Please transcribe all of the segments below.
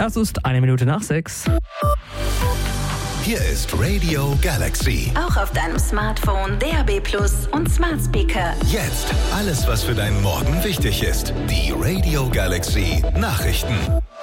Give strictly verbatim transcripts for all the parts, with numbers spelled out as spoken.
Es ist eine Minute nach sechs. Hier ist Radio Galaxy. Auch auf deinem Smartphone, D A B Plus und Smart Speaker. Jetzt alles, was für deinen Morgen wichtig ist. Die Radio Galaxy Nachrichten.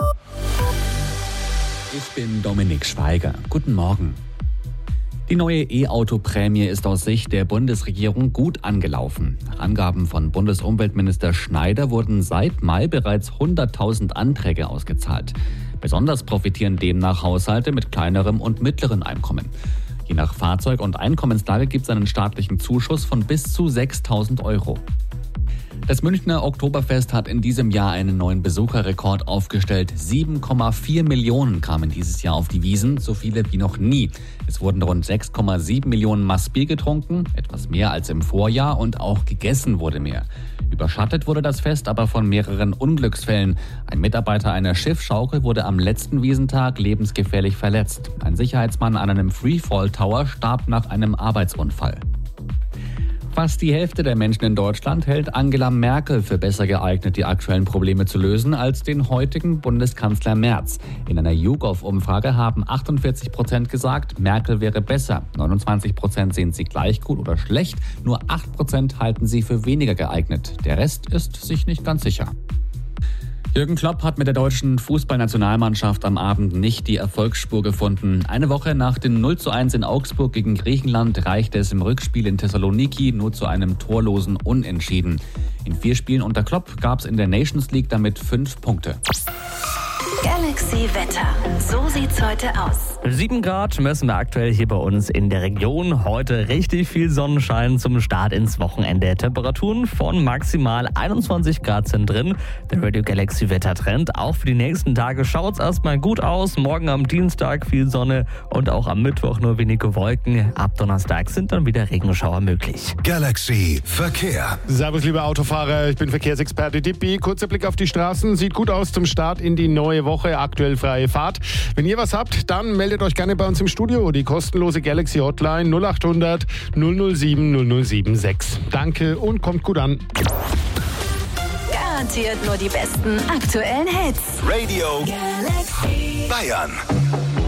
Ich bin Dominik Schweiger. Guten Morgen. Die neue E-Auto-Prämie ist aus Sicht der Bundesregierung gut angelaufen. Nach Angaben von Bundesumweltminister Schneider wurden seit Mai bereits hunderttausend Anträge ausgezahlt. Besonders profitieren demnach Haushalte mit kleinerem und mittlerem Einkommen. Je nach Fahrzeug- und Einkommenslage gibt es einen staatlichen Zuschuss von bis zu sechstausend Euro. Das Münchner Oktoberfest hat in diesem Jahr einen neuen Besucherrekord aufgestellt. sieben Komma vier Millionen kamen dieses Jahr auf die Wiesn, so viele wie noch nie. Es wurden rund sechs Komma sieben Millionen Maß Bier getrunken, etwas mehr als im Vorjahr, und auch gegessen wurde mehr. Überschattet wurde das Fest aber von mehreren Unglücksfällen. Ein Mitarbeiter einer Schiffschaukel wurde am letzten Wiesntag lebensgefährlich verletzt. Ein Sicherheitsmann an einem Freefall Tower starb nach einem Arbeitsunfall. Fast die Hälfte der Menschen in Deutschland hält Angela Merkel für besser geeignet, die aktuellen Probleme zu lösen, als den heutigen Bundeskanzler Merz. In einer YouGov-Umfrage haben achtundvierzig Prozent gesagt, Merkel wäre besser. neunundzwanzig Prozent sehen sie gleich gut oder schlecht. Nur acht Prozent halten sie für weniger geeignet. Der Rest ist sich nicht ganz sicher. Jürgen Klopp hat mit der deutschen Fußballnationalmannschaft am Abend nicht die Erfolgsspur gefunden. Eine Woche nach dem null zu eins in Augsburg gegen Griechenland reichte es im Rückspiel in Thessaloniki nur zu einem torlosen Unentschieden. In vier Spielen unter Klopp gab es in der Nations League damit fünf Punkte. Galaxy Wetter. So sieht's heute aus. sieben Grad messen wir aktuell hier bei uns in der Region. Heute richtig viel Sonnenschein zum Start ins Wochenende. Temperaturen von maximal einundzwanzig Grad sind drin. Der Radio Galaxy Wettertrend. Auch für die nächsten Tage schaut's erstmal gut aus. Morgen am Dienstag viel Sonne und auch am Mittwoch nur wenige Wolken. Ab Donnerstag sind dann wieder Regenschauer möglich. Galaxy Verkehr. Servus, liebe Autofahrer. Ich bin Verkehrsexperte Dippi. Kurzer Blick auf die Straßen. Sieht gut aus zum Start in die neue Woche. Aktuell freie Fahrt. Wenn ihr was habt, dann meldet euch gerne bei uns im Studio. Die kostenlose Galaxy Hotline null acht hundert null null sieben null null sieben sechs. Danke und kommt gut an. Garantiert nur die besten aktuellen Hits. Radio Galaxy. Bayern.